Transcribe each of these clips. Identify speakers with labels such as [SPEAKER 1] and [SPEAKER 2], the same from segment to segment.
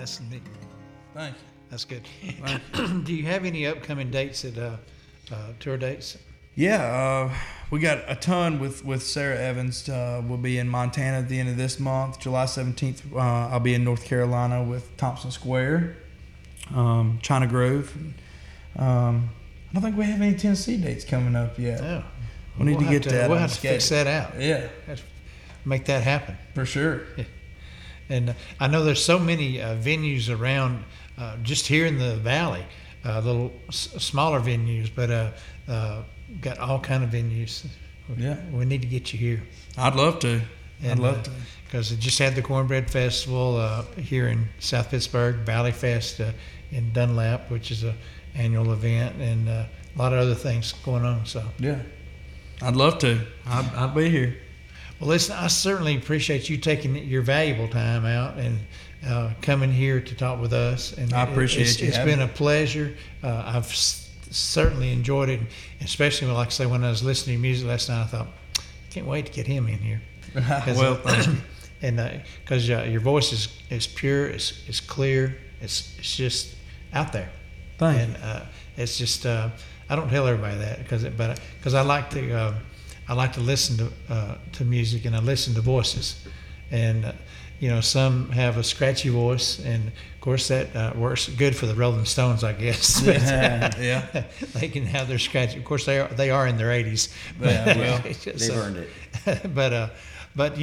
[SPEAKER 1] less than me.
[SPEAKER 2] Thank you.
[SPEAKER 1] That's good. Do you have any upcoming dates at tour dates?
[SPEAKER 2] Yeah, we got a ton with Sarah Evans. We'll be in Montana at the end of this month, July 17th. I'll be in North Carolina with Thompson Square, China Grove. I don't think we have any Tennessee dates coming up yet.
[SPEAKER 1] No.
[SPEAKER 2] We need to get that.
[SPEAKER 1] We'll have to fix that out.
[SPEAKER 2] Yeah,
[SPEAKER 1] make that happen
[SPEAKER 2] for sure.
[SPEAKER 1] Yeah. And I know there's so many venues around, just here in the valley, little smaller venues, but got all kind of venues.
[SPEAKER 2] Yeah,
[SPEAKER 1] we need to get you here.
[SPEAKER 2] I'd love to. I'd love to,
[SPEAKER 1] because it just had the Cornbread Festival here in South Pittsburgh, Valley Fest in Dunlap, which is a annual event, and a lot of other things going on. So
[SPEAKER 2] yeah, I'd love to. I'll be here.
[SPEAKER 1] Well, listen, I certainly appreciate you taking your valuable time out and coming here to talk with us. And
[SPEAKER 2] I appreciate you.
[SPEAKER 1] It's been a pleasure. I've certainly enjoyed it, especially like I say, when I was listening to music last night, I thought, can't wait to get him in here.
[SPEAKER 2] Well, thank you.
[SPEAKER 1] And because your voice is pure, it's clear, it's just out there.
[SPEAKER 2] Thank you.
[SPEAKER 1] It's just I don't tell everybody that because I like to listen to music, and I listen to voices, and some have a scratchy voice, and of course that works good for the Rolling Stones, I guess.
[SPEAKER 2] Yeah.
[SPEAKER 1] They can have their scratchy. Of course they are in their 80s.
[SPEAKER 2] Yeah, well,
[SPEAKER 3] they've earned it.
[SPEAKER 1] But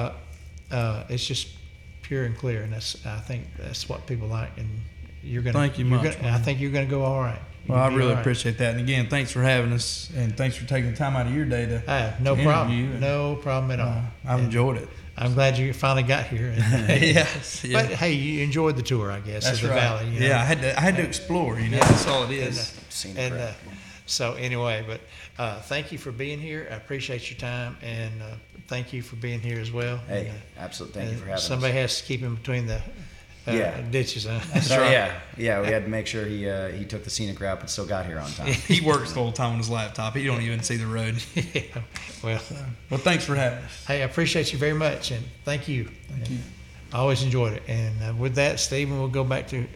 [SPEAKER 1] it's just pure and clear, and I think that's what people like, and you're gonna.
[SPEAKER 2] Thank you much.
[SPEAKER 1] I think you're gonna go all right.
[SPEAKER 2] Well, I really appreciate that. And again, thanks for having us, and thanks for taking the time out of your day to
[SPEAKER 1] no problem.
[SPEAKER 2] interview.
[SPEAKER 1] No problem at all.
[SPEAKER 2] I've enjoyed it.
[SPEAKER 1] I'm glad you finally got here.
[SPEAKER 2] Yes. Yeah.
[SPEAKER 1] But hey, you enjoyed the tour, I guess.
[SPEAKER 2] That's
[SPEAKER 1] of the
[SPEAKER 2] right.
[SPEAKER 1] valley.
[SPEAKER 2] Yeah, I had to explore. That's all it is.
[SPEAKER 1] So anyway, but thank you for being here. I appreciate your time, and thank you for being here as well.
[SPEAKER 3] Hey, absolutely. Thank you for having us.
[SPEAKER 1] Somebody has to keep him between the ditches. Huh?
[SPEAKER 3] That's right. Yeah. We had to make sure he took the scenic route, but still got here on time.
[SPEAKER 2] He works the whole time on his laptop. He don't even see the road.
[SPEAKER 1] Yeah. Well,
[SPEAKER 2] thanks for having us.
[SPEAKER 1] Hey, I appreciate you very much, and thank you.
[SPEAKER 2] Thank you.
[SPEAKER 1] I always enjoyed it. And with that, Stephen, we'll go back to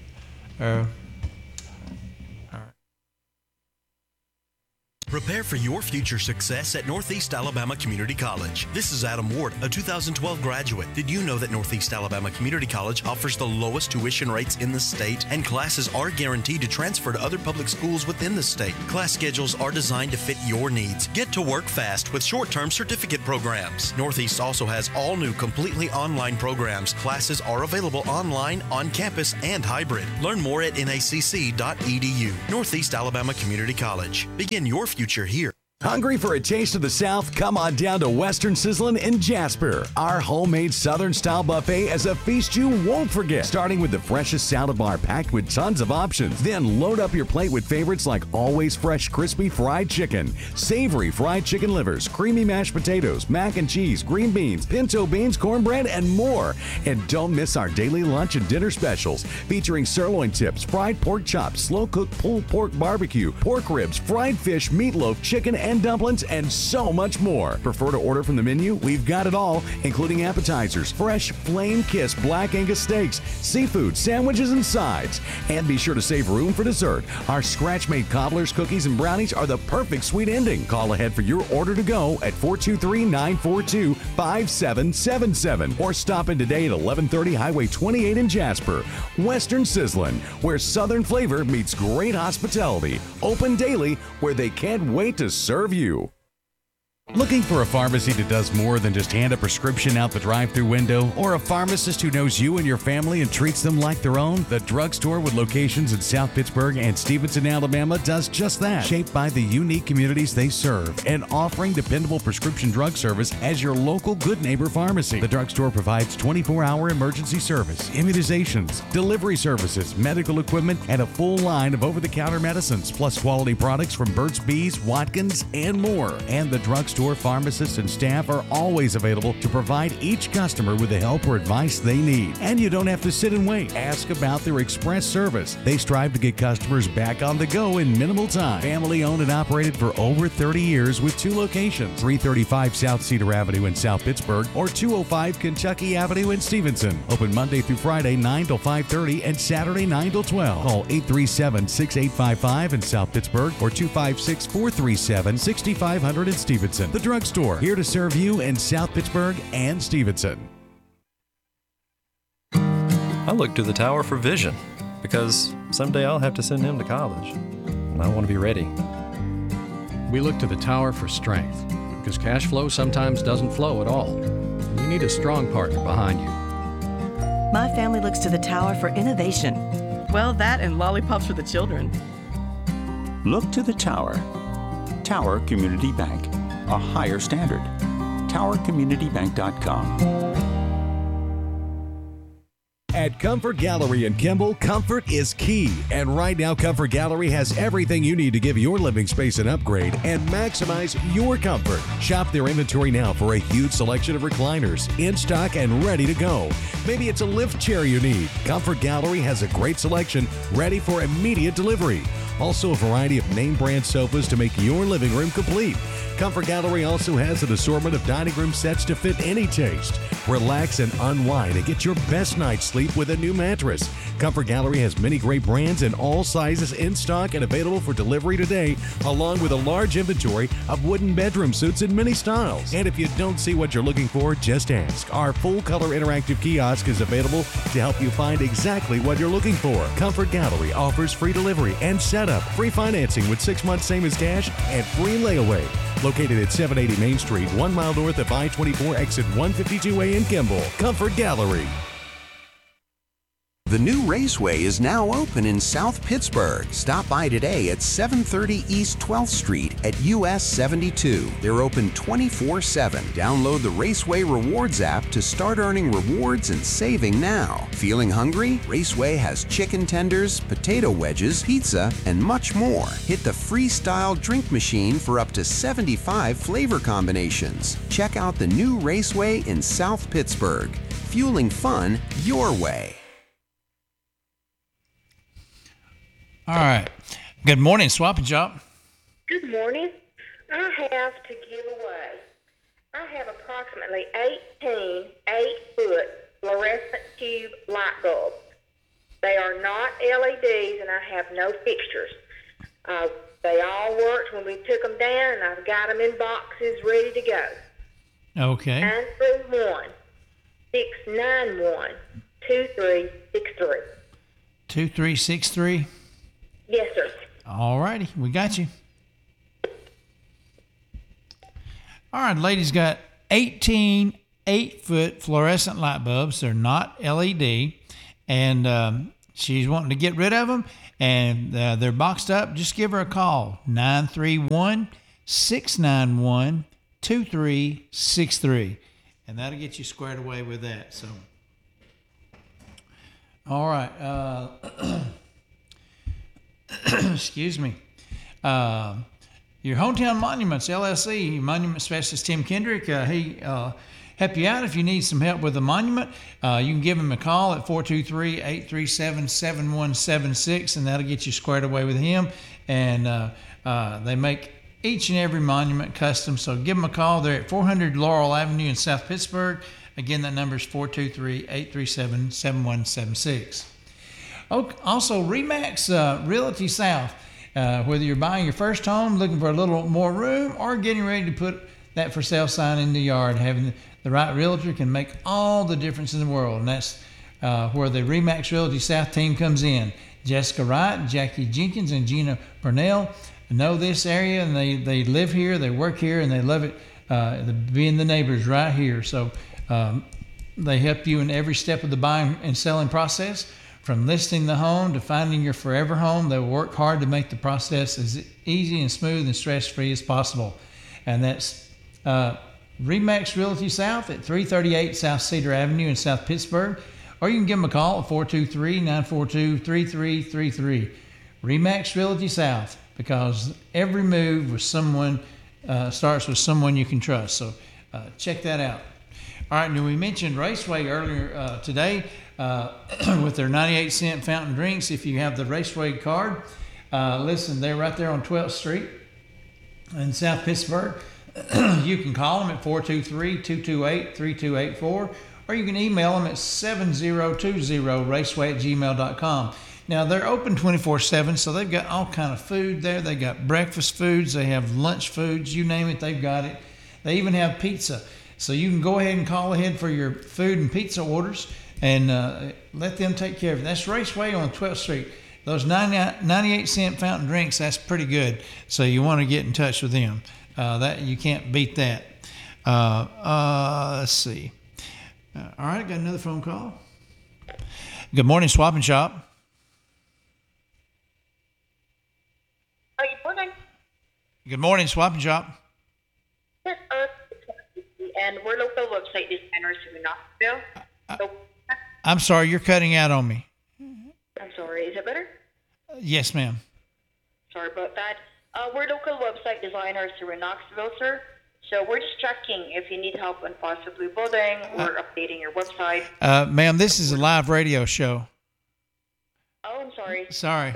[SPEAKER 4] Prepare for your future success at Northeast Alabama Community College. This is Adam Ward, a 2012 graduate. Did you know that Northeast Alabama Community College offers the lowest tuition rates in the state, and classes are guaranteed to transfer to other public schools within the state? Class schedules are designed to fit your needs. Get to work fast with short-term certificate programs. Northeast also has all new completely online programs. Classes are available online, on campus, and hybrid. Learn more at nacc.edu. Northeast Alabama Community College. Begin your future here.
[SPEAKER 5] Hungry for a taste of the South? Come on down to Western Sizzlin' in Jasper. Our homemade Southern-style buffet is a feast you won't forget. Starting with the freshest salad bar packed with tons of options. Then load up your plate with favorites like always fresh crispy fried chicken, savory fried chicken livers, creamy mashed potatoes, mac and cheese, green beans, pinto beans, cornbread, and more. And don't miss our daily lunch and dinner specials featuring sirloin tips, fried pork chops, slow-cooked pulled pork barbecue, pork ribs, fried fish, meatloaf, chicken, and dumplings, and so much more. Prefer to order from the menu? We've got it all, including appetizers, fresh flame-kissed black Angus steaks, seafood, sandwiches, and sides. And be sure to save room for dessert. Our scratch-made cobblers, cookies, and brownies are the perfect sweet ending. Call ahead for your order to go at 423-942-5777 or stop in today at 1130 Highway 28 in Jasper. Western Sizzlin', where Southern flavor meets great hospitality. Open daily, where they can't wait to serve you. Looking for a pharmacy that does more than just hand a prescription out the drive-thru window, or a pharmacist who knows you and your family and treats them like their own? The drugstore with locations in South Pittsburgh and Stevenson, Alabama does just that, shaped by the unique communities they serve and offering dependable prescription drug service as your local good neighbor pharmacy. The drugstore provides 24-hour emergency service, immunizations, delivery services, medical equipment, and a full line of over-the-counter medicines, plus quality products from Burt's Bees, Watkins, and more. And the drugstore drugstore pharmacists and staff are always available to provide each customer with the help or advice they need. And you don't have to sit and wait. Ask about their express service. They strive to get customers back on the go in minimal time. Family owned and operated for over 30 years with 2 locations, 335 South Cedar Avenue in South Pittsburgh or 205 Kentucky Avenue in Stevenson. Open Monday through Friday 9 till 5:30 and Saturday 9 till 12. Call 837-6855 in South Pittsburgh or 256-437-6500 in Stevenson. The Drugstore, here to serve you in South Pittsburgh and Stevenson.
[SPEAKER 6] I look to the tower for vision because someday I'll have to send him to college, and I want to be ready.
[SPEAKER 7] We look to the tower for strength because cash flow sometimes doesn't flow at all. You need a strong partner behind you.
[SPEAKER 8] My family looks to the tower for innovation.
[SPEAKER 9] Well, that and lollipops for the children.
[SPEAKER 10] Look to the tower. Tower Community Bank. A higher standard. TowerCommunityBank.com.
[SPEAKER 5] At Comfort Gallery in Kimball, comfort is key. And right now, Comfort Gallery has everything you need to give your living space an upgrade and maximize your comfort. Shop their inventory now for a huge selection of recliners, in stock and ready to go. Maybe it's a lift chair you need. Comfort Gallery has a great selection ready for immediate delivery. Also, a variety of name brand sofas to make your living room complete. Comfort Gallery also has an assortment of dining room sets to fit any taste. Relax and unwind and get your best night's sleep with a new mattress. Comfort Gallery has many great brands in all sizes in stock and available for delivery today, along with a large inventory of wooden bedroom suits in many styles. And if you don't see what you're looking for, just ask. Our full-color interactive kiosk is available to help you find exactly what you're looking for. Comfort Gallery offers free delivery and setup, free financing with 6 months same as cash, and free layaway. Located at 780 Main Street, 1 mile north of I-24, exit 152A in Kimball. Comfort Gallery.
[SPEAKER 11] The new Raceway is now open in South Pittsburgh. Stop by today at 730 East 12th Street at US 72. They're open 24/7. Download the Raceway Rewards app to start earning rewards and saving now. Feeling hungry? Raceway has chicken tenders, potato wedges, pizza, and much more. Hit the freestyle drink machine for up to 75 flavor combinations. Check out the new Raceway in South Pittsburgh. Fueling fun your way.
[SPEAKER 1] All right. Good morning, Swap and Shop.
[SPEAKER 12] Good morning. I have to give away. I have approximately 18 8-foot fluorescent tube light bulbs. They are not LEDs, and I have no fixtures. They all worked when we took them down, and I've got them in boxes ready to go.
[SPEAKER 1] Okay.
[SPEAKER 12] 931 691 2363.
[SPEAKER 1] 2363.
[SPEAKER 12] Yes, sir.
[SPEAKER 1] All righty, we got you. All right, ladies got 18 8-foot fluorescent light bulbs. They're not LED, and she's wanting to get rid of them, and they're boxed up. Just give her a call, 931-691-2363, and that'll get you squared away with that. So, all right. Excuse me. Your Hometown Monuments, LLC, Monument Specialist Tim Kendrick, he help you out if you need some help with a monument. You can give him a call at 423-837-7176, and that'll get you squared away with him. And they make each and every monument custom, so give them a call. They're at 400 Laurel Avenue in South Pittsburgh. Again, that number is 423-837-7176. Also, RE/MAX Realty South. Whether you're buying your first home, looking for a little more room, or getting ready to put that for sale sign in the yard, having the right realtor can make all the difference in the world. And that's where the RE/MAX Realty South team comes in. Jessica Wright, Jackie Jenkins, and Gina Burnell know this area, and they live here, they work here, and they love it, being the neighbors right here. So they help you in every step of the buying and selling process. From listing the home to finding your forever home, they will work hard to make the process as easy and smooth and stress-free as possible. And that's RE/MAX Realty South at 338 South Cedar Avenue in South Pittsburgh. Or you can give them a call at 423-942-3333. RE/MAX Realty South, because every move with someone starts with someone you can trust. So check that out. All right, and we mentioned Raceway earlier today with their 98-cent fountain drinks. If you have the Raceway card, listen, they're right there on 12th Street in South Pittsburgh. You can call them at 423-228-3284, or you can email them at 7020raceway@gmail.com. Now, they're open 24/7, so they've got all kind of food there. They got breakfast foods. They have lunch foods. You name it, they've got it. They even have pizza. So you can go ahead and call ahead for your food and pizza orders and let them take care of it. That's Raceway on 12th Street. Those 98-cent fountain drinks, that's pretty good. So you want to get in touch with them. That you can't beat that. Let's see. All right, got another phone call. Good morning, Swap and Shop.
[SPEAKER 12] Good morning.
[SPEAKER 1] Good morning, Swap and Shop.
[SPEAKER 12] Yes, and we're local website designers in Knoxville.
[SPEAKER 1] I'm sorry, you're cutting out on me.
[SPEAKER 12] I'm sorry, is it better?
[SPEAKER 1] Yes, ma'am.
[SPEAKER 12] Sorry about that. We're local website designers here in Knoxville, sir. So we're just checking if you need help in possibly building or updating your website.
[SPEAKER 1] Ma'am, this is a live radio show.
[SPEAKER 12] Oh, I'm sorry.
[SPEAKER 1] Sorry.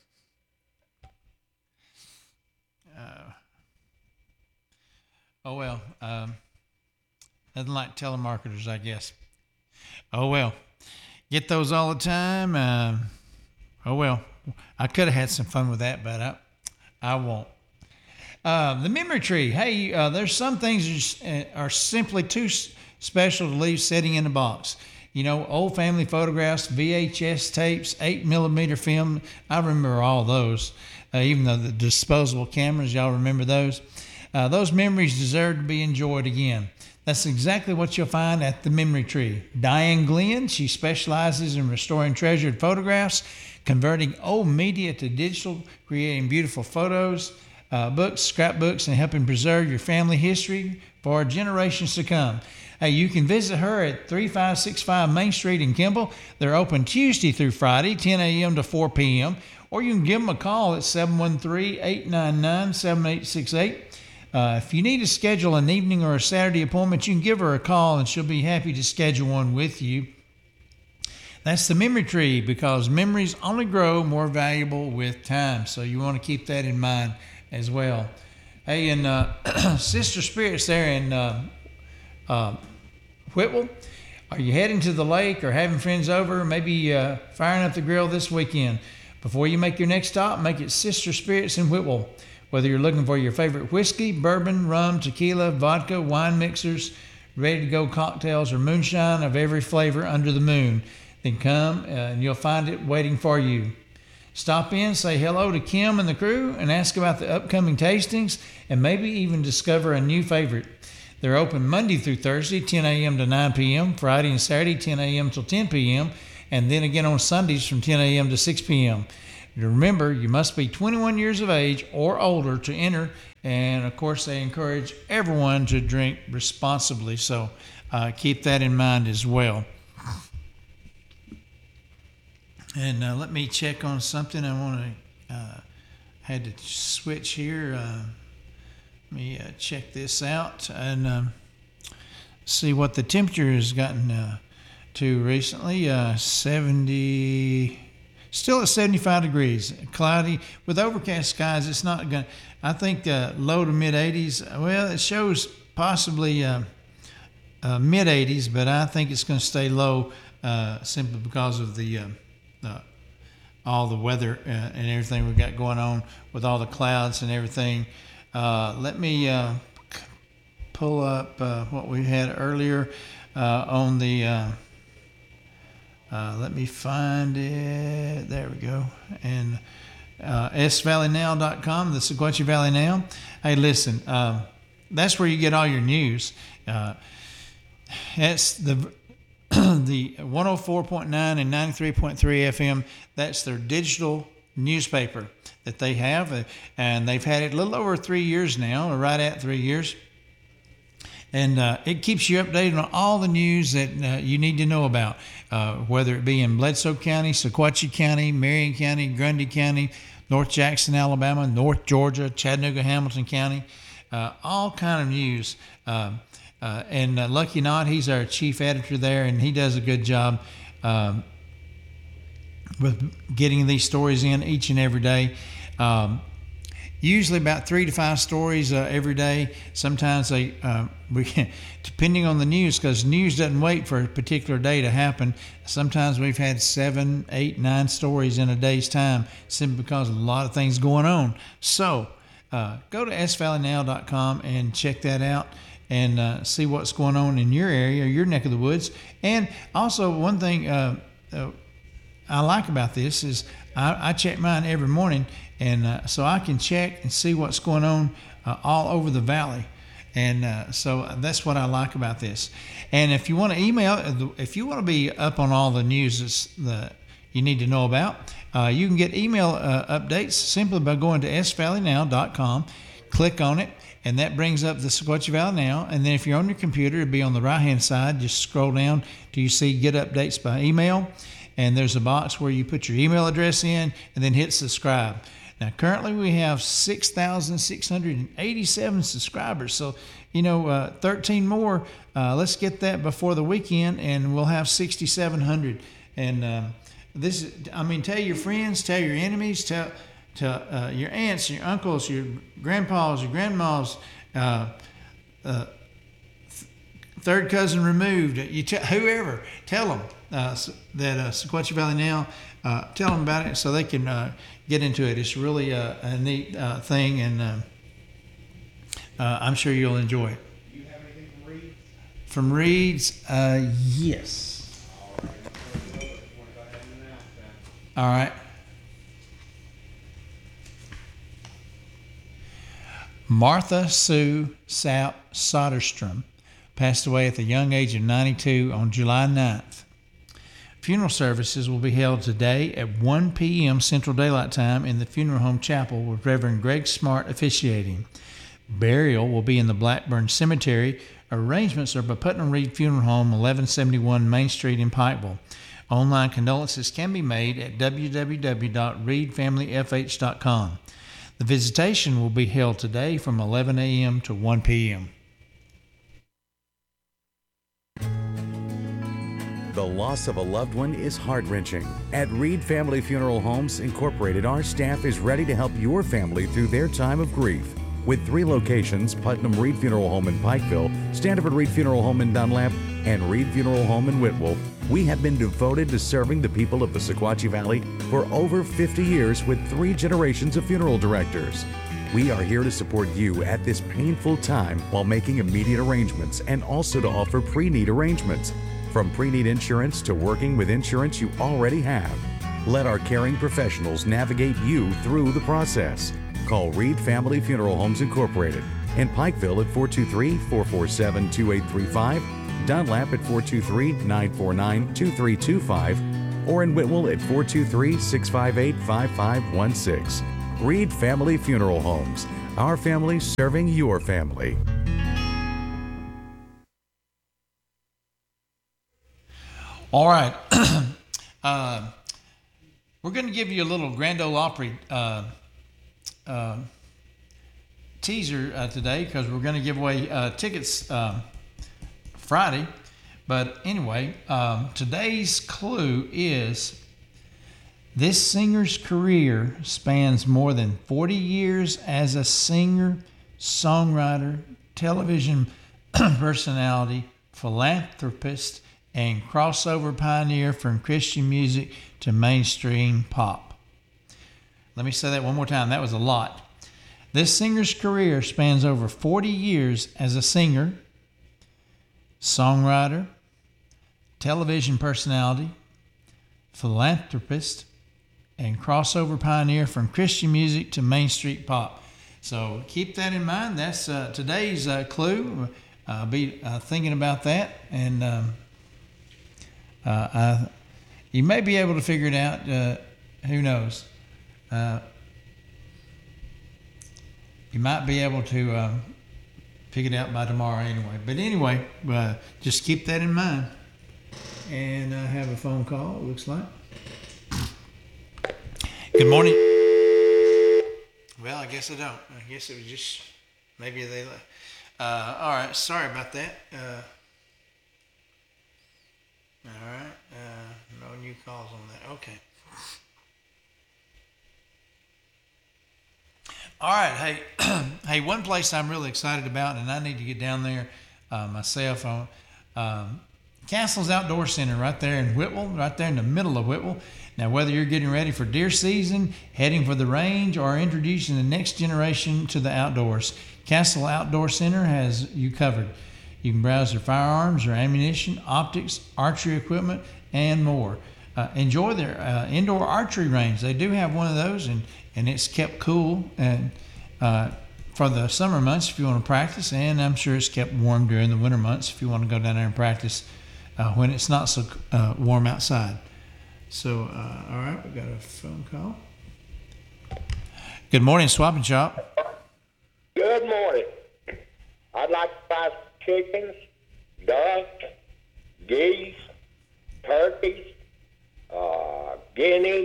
[SPEAKER 1] Oh, well. Nothing like telemarketers, I guess. Oh, well. Get those all the time. Oh, well. I could have had some fun with that, but I won't. The memory tree. Hey, there's some things that are simply too special to leave sitting in a box. You know, old family photographs, VHS tapes, 8mm film. I remember all those. Even though the disposable cameras, y'all remember those? Those memories deserve to be enjoyed again. That's exactly what you'll find at the Memory Tree. Diane Glenn, she specializes in restoring treasured photographs, converting old media to digital, creating beautiful photos, books, scrapbooks, and helping preserve your family history for generations to come. Hey, you can visit her at 3565 Main Street in Kimball. They're open Tuesday through Friday, 10 a.m. to 4 p.m., or you can give them a call at 713-899-7868. If you need to schedule an evening or a Saturday appointment, you can give her a call and she'll be happy to schedule one with you. That's the Memory Tree, because memories only grow more valuable with time. So you want to keep that in mind as well. Hey, and Sister Spirits there in Whitwell, are you heading to the lake or having friends over? Maybe firing up the grill this weekend. Before you make your next stop, make it Sister Spirits in Whitwell. Whether you're looking for your favorite whiskey, bourbon, rum, tequila, vodka, wine mixers, ready-to-go cocktails, or moonshine of every flavor under the moon, then come and you'll find it waiting for you. Stop in, say hello to Kim and the crew, and ask about the upcoming tastings, and maybe even discover a new favorite. They're open Monday through Thursday, 10 a.m. to 9 p.m., Friday and Saturday, 10 a.m. till 10 p.m., and then again on Sundays from 10 a.m. to 6 p.m. Remember, you must be 21 years of age or older to enter, and of course they encourage everyone to drink responsibly, so keep that in mind as well. And let me check on something. I want to had to switch here. Let me check this out and see what the temperature has gotten to recently. 70. Still at 75 degrees, cloudy with overcast skies. It's not going to, I think low to mid 80s. Well, it shows possibly mid 80s, but I think it's going to stay low simply because of the all the weather and everything we got going on with all the clouds and everything. Let me pull up what we had earlier on the let me find it. There we go. And svalleynow.com, the Sequatchie Valley Now. Hey, listen, that's where you get all your news. That's the 104.9 and 93.3 FM. That's their digital newspaper that they have. And they've had it a little over 3 years now, or right at 3 years. And it keeps you updated on all the news that you need to know about, whether it be in Bledsoe County, Sequatchie County, Marion County, Grundy County, North Jackson, Alabama, North Georgia, Chattanooga, Hamilton County. all kind of news. And Lucky Knott, he's our chief editor there, and he does a good job with getting these stories in each and every day. Usually about 3 to 5 stories every day. Sometimes we depending on the news, because news doesn't wait for a particular day to happen. Sometimes we've had 7, 8, 9 stories in a day's time simply because of a lot of things going on. So go to svalleynow.com and check that out and see what's going on in your area, your neck of the woods. And also one thing I like about this is I check mine every morning, and so I can check and see what's going on all over the valley. And so that's what I like about this. And if you want to email, if you want to be up on all the news that you need to know about, you can get email updates simply by going to svalleynow.com, click on it, and that brings up the Sequatchie Valley Now. And then if you're on your computer, it'll be on the right-hand side. Just scroll down till you see Get Updates by Email. And there's a box where you put your email address in and then hit subscribe. Now, currently we have 6,687 subscribers. So, 13 more. Let's get that before the weekend, and we'll have 6,700. And tell your friends, tell your enemies, tell your aunts, your uncles, your grandpas, your grandmas, third cousin removed, whoever, tell them that Sequatchie Valley Now, tell them about it so they can get into it. It's really a neat thing, and I'm sure you'll enjoy it.
[SPEAKER 13] Do you have anything
[SPEAKER 1] from Reed's? From Reed's? Yes. All right. Martha Sue Sapp Soderstrom passed away at the young age of 92 on July 9th. Funeral services will be held today at 1 p.m. Central Daylight Time in the Funeral Home Chapel with Reverend Greg Smart officiating. Burial will be in the Blackburn Cemetery. Arrangements are by Putnam Reed Funeral Home, 1171 Main Street in Pikeville. Online condolences can be made at www.reedfamilyfh.com. The visitation will be held today from 11 a.m. to 1 p.m.
[SPEAKER 5] The loss of a loved one is heart-wrenching. At Reed Family Funeral Homes Incorporated, our staff is ready to help your family through their time of grief. With 3 locations, Putnam Reed Funeral Home in Pikeville, Standiford Reed Funeral Home in Dunlap, and Reed Funeral Home in Whitwell, we have been devoted to serving the people of the Sequatchie Valley for over 50 years with 3 generations of funeral directors. We are here to support you at this painful time while making immediate arrangements and also to offer pre-need arrangements. From pre-need insurance to working with insurance you already have. Let our caring professionals navigate you through the process. Call Reed Family Funeral Homes Incorporated in Pikeville at 423-447-2835, Dunlap at 423-949-2325, or in Whitwell at 423-658-5516. Reed Family Funeral Homes. Our family serving your family.
[SPEAKER 1] All right. We're going to give you a little Grand Ole Opry teaser today, because we're going to give away tickets Friday. But anyway, today's clue is this singer's career spans more than 40 years as a singer, songwriter, television personality, philanthropist, and crossover pioneer from Christian music to mainstream pop. Let me say that one more time. That was a lot. This singer's career spans over 40 years as a singer, songwriter, television personality, philanthropist, and crossover pioneer from Christian music to mainstream pop. So keep that in mind. That's today's clue. I'll be thinking about that, and you may be able to figure it out. Who knows? You might be able to pick it out by tomorrow anyway. But anyway, just keep that in mind. And I have a phone call, it looks like. Good morning. Well, I guess I don't. I guess it was just maybe they. All right. Sorry about that. All right. No new calls on that. Okay. All right. Hey, hey. One place I'm really excited about, and I need to get down there myself. Castle's Outdoor Center, right there in Whitwell, right there in the middle of Whitwell. Now, whether you're getting ready for deer season, heading for the range, or introducing the next generation to the outdoors, Castle Outdoor Center has you covered. You can browse their firearms, their ammunition, optics, archery equipment, and more. Enjoy their indoor archery range. They do have one of those, and it's kept cool and for the summer months if you want to practice, and I'm sure it's kept warm during the winter months if you want to go down there and practice when it's not so warm outside. So, all right, we got a phone call. Good morning, Swap and Shop.
[SPEAKER 13] Good morning. I'd like to buy some chickens, ducks, geese, turkeys, guineas,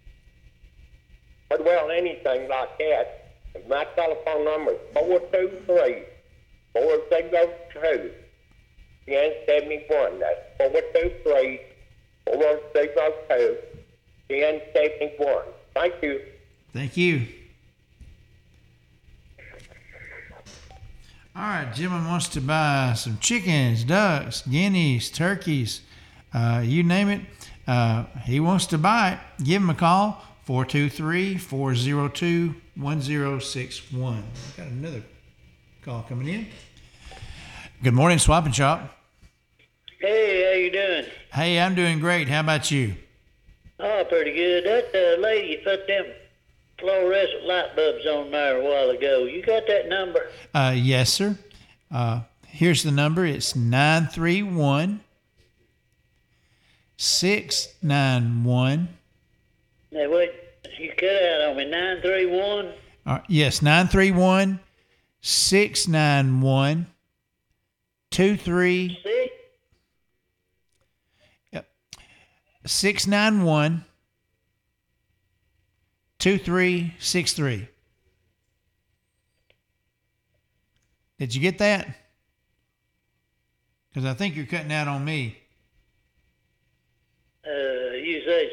[SPEAKER 13] well, anything like that. My telephone number is 423-402-1071. That's 423-402-1071. Thank you.
[SPEAKER 1] Thank you. All right, Jim wants to buy some chickens, ducks, guineas, turkeys, you name it. He wants to buy it. Give him a call, 423-402-1061. Got another call coming in. Good morning, Swap and Shop.
[SPEAKER 14] Hey, how you doing?
[SPEAKER 1] Hey, I'm doing great. How about you?
[SPEAKER 14] Oh, pretty good. That lady put them fluorescent light bulbs on there a while ago. You got that number?
[SPEAKER 1] Yes, sir. Here's the number. It's 931-691.
[SPEAKER 14] Now, wait. You cut out on me. 931?
[SPEAKER 1] Yes, 931-691. 23. 691 2363. Did you get that? Because I think you're cutting out on me.
[SPEAKER 14] You say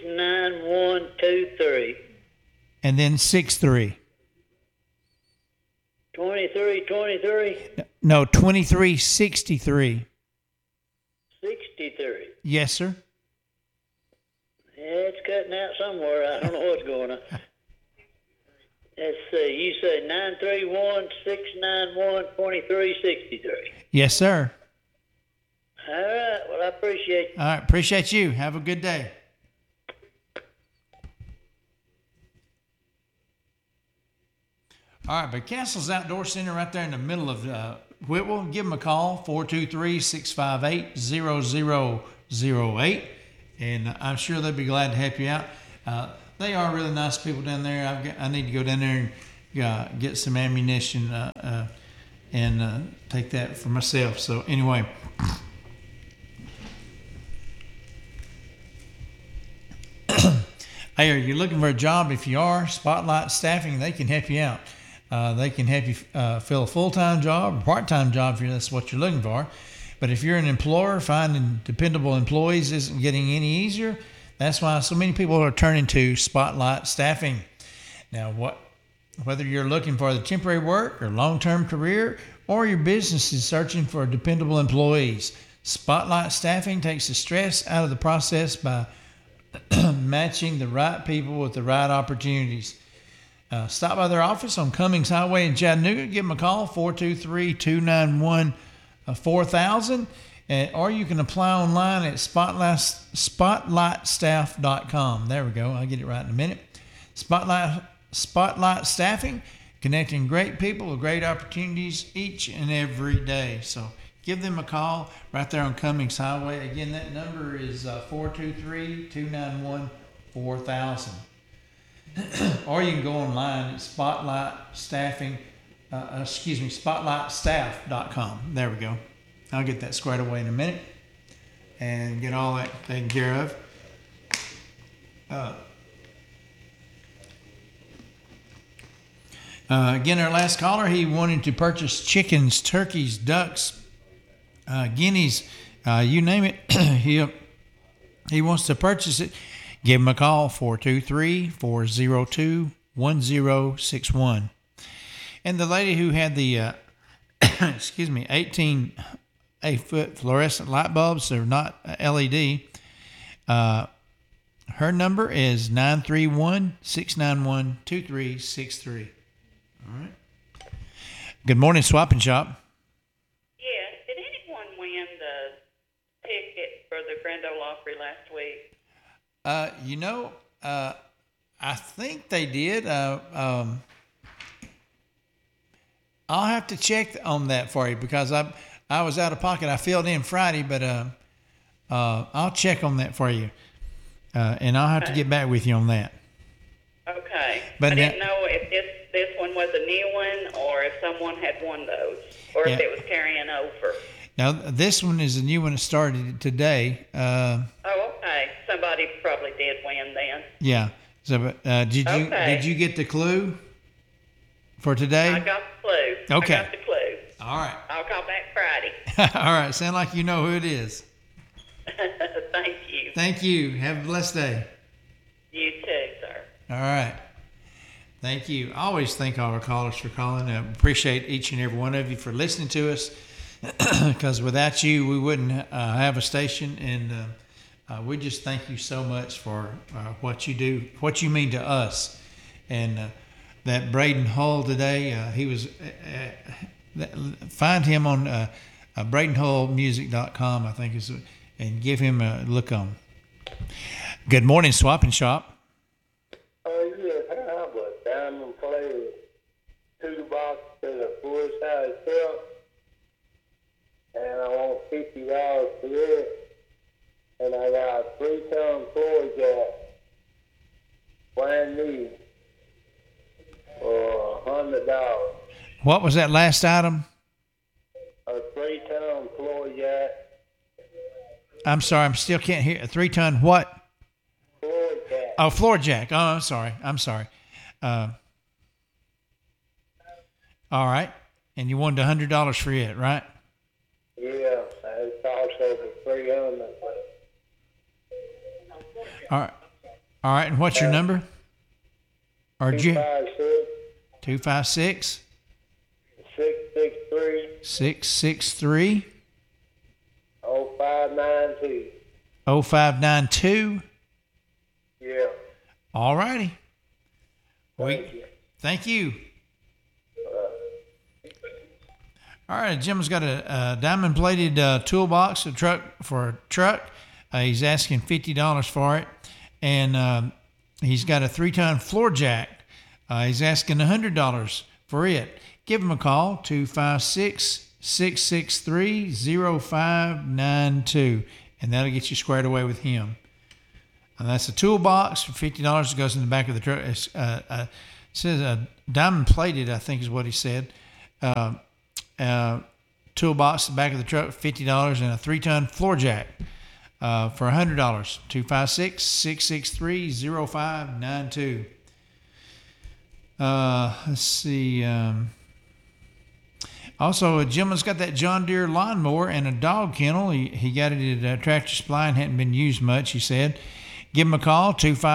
[SPEAKER 14] 69123.
[SPEAKER 1] And then 63.
[SPEAKER 14] 2323?
[SPEAKER 1] No, 2363.
[SPEAKER 14] 63.
[SPEAKER 1] Yes, sir.
[SPEAKER 14] Yeah, it's cutting out somewhere. I don't know what's going on. Let's see. You say 931-691-2363.
[SPEAKER 1] Yes, sir.
[SPEAKER 14] All right. Well, I appreciate you.
[SPEAKER 1] All right. Appreciate you. Have a good day. All right. But Castle's Outdoor Center right there in the middle of Whitwell. Give them a call, 423-658-0008. And I'm sure they'll be glad to help you out. They are really nice people down there. I need to go down there and get some ammunition and take that for myself. So anyway. Hey, are you looking for a job? If you are, Spotlight Staffing, they can help you out. They can help you fill a full-time job or part-time job if that's what you're looking for. But if you're an employer, finding dependable employees isn't getting any easier. That's why so many people are turning to Spotlight Staffing. Now, whether you're looking for the temporary work or long-term career, or your business is searching for dependable employees, Spotlight Staffing takes the stress out of the process by matching the right people with the right opportunities. Stop by their office on Cummings Highway in Chattanooga. Give them a call, 423-291-4000, or you can apply online at spotlightstaff.com. There we go. I'll get it right in a minute. Spotlight Staffing, connecting great people with great opportunities each and every day. So give them a call right there on Cummings Highway. Again, that number is 423-291-4000. Or you can go online at spotlightstaff.com. There we go. I'll get that squared away in a minute and get all that taken care of. Again, our last caller, he wanted to purchase chickens, turkeys, ducks, guineas, you name it. He wants to purchase it. Give him a call, 423-402-1061. And the lady who had the 18 8-foot fluorescent light bulbs, they're not LED. Her number is 931-691-2363. All right. Good morning, Swap and Shop.
[SPEAKER 15] Yes. Did anyone win the ticket for the Grand Ole Opry last week?
[SPEAKER 1] I think they did. I'll have to check on that for you because I was out of pocket. I filled in Friday, but I'll check on that for you, and I'll have to get back with you on that.
[SPEAKER 15] Okay.
[SPEAKER 1] But
[SPEAKER 15] I didn't know if this one was a new one or if someone had won those or if it was carrying over.
[SPEAKER 1] Now, this one is a new one that started today.
[SPEAKER 15] Oh, okay. Somebody probably did win then.
[SPEAKER 1] Yeah. So, did you get the clue for today?
[SPEAKER 15] I got the clue.
[SPEAKER 1] Okay.
[SPEAKER 15] I got the clue.
[SPEAKER 1] All right.
[SPEAKER 15] I'll call back Friday.
[SPEAKER 1] All right. Sound like you know who it is.
[SPEAKER 15] Thank you.
[SPEAKER 1] Thank you. Have a blessed day.
[SPEAKER 15] You too, sir.
[SPEAKER 1] All right. Thank you. I always thank all our callers for calling. I appreciate each and every one of you for listening to us because without you, we wouldn't have a station. And we just thank you so much for what you do, what you mean to us. And that Braden Hull today, he was, find him on BradenHullMusic.com, I think is, and give him a look on. Good morning, Swap and Shop.
[SPEAKER 13] Oh, yes, I have a diamond plated toolbox in a full-size truck, and I want $50 for it, and I got a 3-ton floor jack, brand new, for $100.
[SPEAKER 1] What was that last item?
[SPEAKER 13] A 3-ton floor jack.
[SPEAKER 1] I'm sorry, I still can't hear. A 3-ton what?
[SPEAKER 13] Floor jack.
[SPEAKER 1] Oh, floor jack. Oh, I'm sorry. All right. And you wanted $100 for it, right?
[SPEAKER 13] Yeah, it's also for $300.
[SPEAKER 1] All right. And what's your number? Or 256 663
[SPEAKER 13] 0592.
[SPEAKER 1] 0592.
[SPEAKER 13] Yeah.
[SPEAKER 1] All righty.
[SPEAKER 13] Thank you.
[SPEAKER 1] All right, Jim's got a diamond-plated toolbox for a truck. He's asking $50 for it, and he's got a 3-ton floor jack. He's asking $100 for it. Give him a call, 256-663-0592, and that'll get you squared away with him. And that's a toolbox for $50. It goes in the back of the truck. It says diamond-plated, I think is what he said. Toolbox, the back of the truck, $50, and a 3-ton floor jack for $100. 256-663-0592. Let's see. Also, Jim has got that John Deere lawnmower and a dog kennel. He got it at Tractor Supply and hadn't been used much, he said. Give him a call,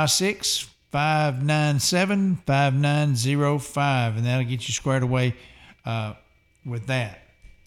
[SPEAKER 1] 256-597-5905, and that'll get you squared away with that.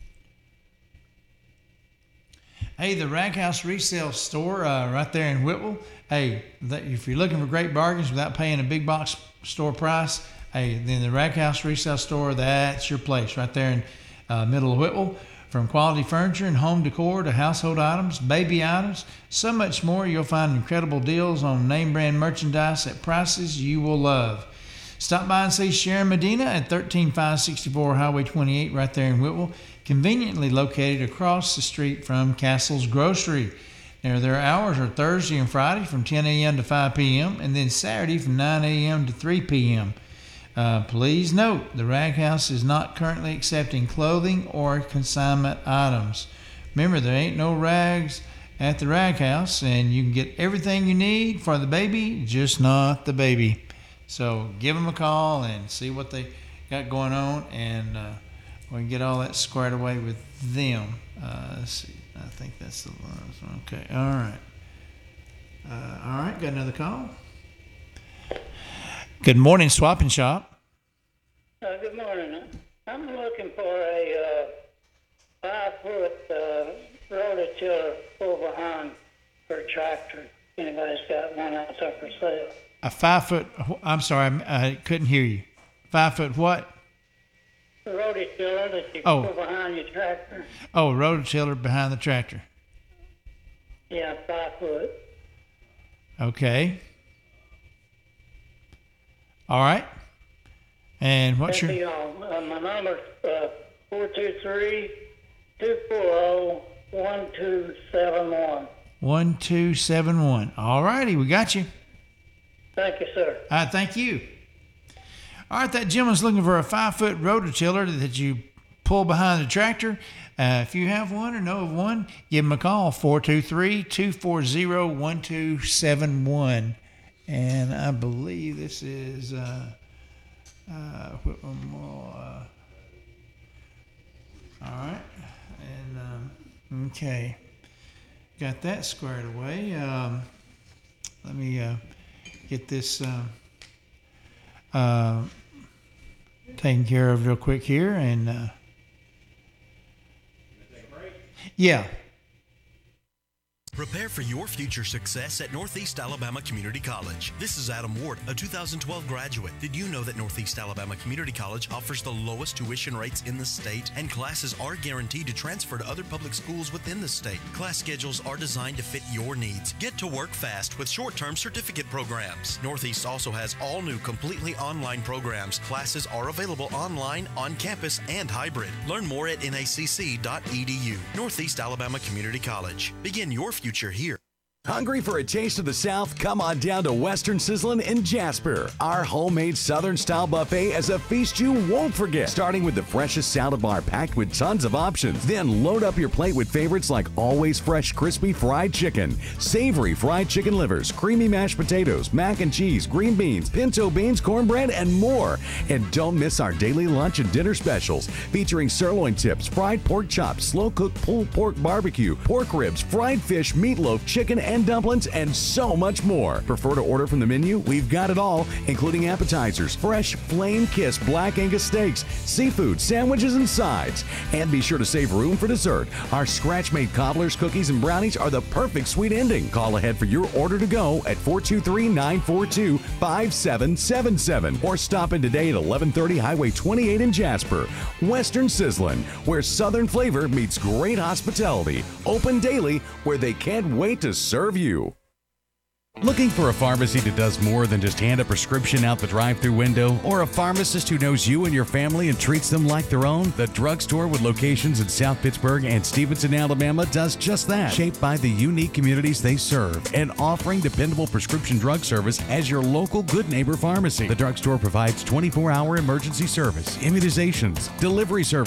[SPEAKER 1] Hey, the Rag House Resale Store right there in Whitwell. Hey, if you're looking for great bargains without paying a big box store price, hey, then the Rag House Resale Store, that's your place right there in middle of Whitwell. From quality furniture and home decor to household items, baby items, so much more, you'll find incredible deals on name brand merchandise at prices you will love. Stop by and see Sharon Medina at 13564 Highway 28 right there in Whitwell, conveniently located across the street from Castle's Grocery. Now, their hours are Thursday and Friday from 10 a.m. to 5 p.m. and then Saturday from 9 a.m. to 3 p.m. Please note, the Rag House is not currently accepting clothing or consignment items. Remember, there ain't no rags at the Rag House, and you can get everything you need for the baby, just not the baby. So give them a call and see what they got going on, and we can get all that squared away with them. Let's see. I think that's the last one. Okay. All right. All right. Got another call. Good morning, Swap and Shop.
[SPEAKER 14] Good morning. I'm looking for a 5-foot rototiller pull behind for a tractor. Anybody's got one out there for sale?
[SPEAKER 1] A 5-foot. I'm sorry, I couldn't hear you. 5-foot what?
[SPEAKER 14] Rototiller that you pull behind your tractor.
[SPEAKER 1] Oh, rototiller behind the tractor.
[SPEAKER 14] Yeah, 5 foot.
[SPEAKER 1] Okay. All right. And what's your?
[SPEAKER 14] My number's 423-240-1271.
[SPEAKER 1] 1271. All righty, we got you.
[SPEAKER 14] Thank you, sir.
[SPEAKER 1] Thank you. All right, that gentleman's looking for a 5-foot rototiller that you pull behind the tractor. If you have one or know of one, give him a call, 423-240-1271. And I believe this is all right. And okay, got that squared away. Let me get this taken care of real quick here, and yeah.
[SPEAKER 4] Prepare for your future success at Northeast Alabama Community College. This is Adam Ward, a 2012 graduate. Did you know that Northeast Alabama Community College offers the lowest tuition rates in the state, and classes are guaranteed to transfer to other public schools within the state? Class schedules are designed to fit your needs. Get to work fast with short-term certificate programs. Northeast also has all new completely online programs. Classes are available online, on campus, and hybrid. Learn more at nacc.edu. Northeast Alabama Community College. Begin your future here.
[SPEAKER 5] Hungry for a taste of the South? Come on down to Western Sizzlin' in Jasper. Our homemade Southern-style buffet is a feast you won't forget. Starting with the freshest salad bar packed with tons of options. Then load up your plate with favorites like always fresh crispy fried chicken, savory fried chicken livers, creamy mashed potatoes, mac and cheese, green beans, pinto beans, cornbread, and more. And don't miss our daily lunch and dinner specials featuring sirloin tips, fried pork chops, slow-cooked pulled pork barbecue, pork ribs, fried fish, meatloaf, chicken, and dumplings, and so much more. Prefer to order from the menu? We've got it all, including appetizers, fresh flame-kissed black Angus steaks, seafood, sandwiches, and sides. And be sure to save room for dessert. Our scratch-made cobblers, cookies, and brownies are the perfect sweet ending. Call ahead for your order to go at 423-942-5777 or stop in today at 1130 Highway 28 in Jasper. Western Sizzlin', where Southern flavor meets great hospitality. Open daily, where they can't wait to serve you. Looking for a pharmacy that does more than just hand a prescription out the drive-thru window, or a pharmacist who knows you and your family and treats them like their own? The drugstore with locations in South Pittsburg and Stevenson, Alabama does just that. Shaped by the unique communities they serve and offering dependable prescription drug service as your local good neighbor pharmacy. The drugstore provides 24-hour emergency service, immunizations, delivery service,